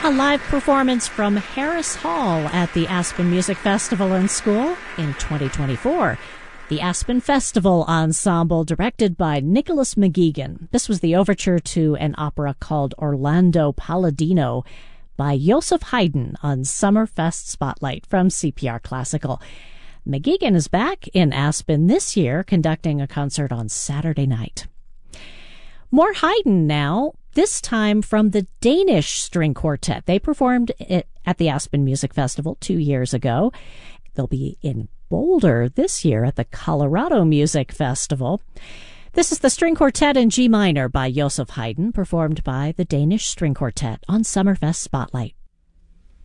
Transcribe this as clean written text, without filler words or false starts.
A live performance from Harris Hall at the Aspen Music Festival and School in 2024. The Aspen Festival Ensemble, directed by Nicholas McGeegan. This was the overture to an opera called Orlando Palladino by Joseph Haydn on Summerfest Spotlight from CPR Classical. McGeegan is back in Aspen this year, conducting a concert on Saturday night. More Haydn now, this time from the Danish String Quartet. They performed it at the Aspen Music Festival 2 years ago. They'll be in Boulder this year at the Colorado Music Festival. This is the String Quartet in G minor by Joseph Haydn, performed by the Danish String Quartet on Summerfest Spotlight.